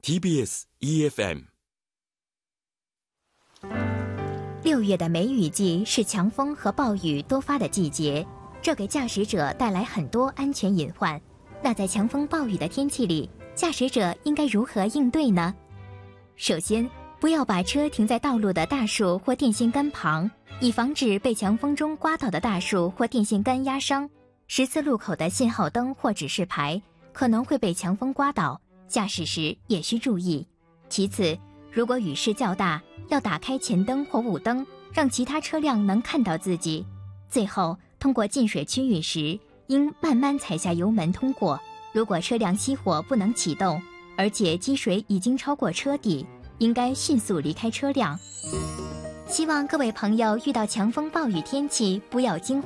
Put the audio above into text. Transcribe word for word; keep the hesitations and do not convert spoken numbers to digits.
T B S E F M。 六月的梅雨季是强风和暴雨多发的季节，这给驾驶者带来很多安全隐患。那在强风暴雨的天气里，驾驶者应该如何应对呢？首先，不要把车停在道路的大树或电线杆旁，以防止被强风中刮倒的大树或电线杆压伤。十字路口的信号灯或指示牌可能会被强风刮倒，驾驶时也需注意。其次，如果雨势较大，要打开前灯或雾灯，让其他车辆能看到自己。最后，通过进水区域时，应慢慢踩下油门通过。如果车辆熄火不能启动，而且积水已经超过车底，应该迅速离开车辆。希望各位朋友遇到强风暴雨天气不要惊慌。